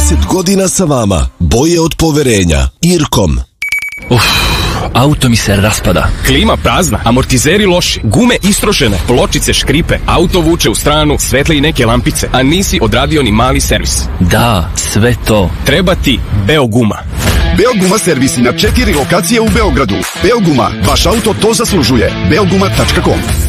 30 godina sa vama. Boje od poverenja. Irkom. Auto mi se raspada. Klima prazna, amortizeri loši, gume istrošene, pločice škripe, auto vuče u stranu, svetle i neke lampice, a nisi odradio ni mali servis. Da, sve to. Treba ti Beoguma. Beoguma servisi na 4 lokacije u Beogradu. Beoguma, vaš auto to zaslužuje. Beoguma.com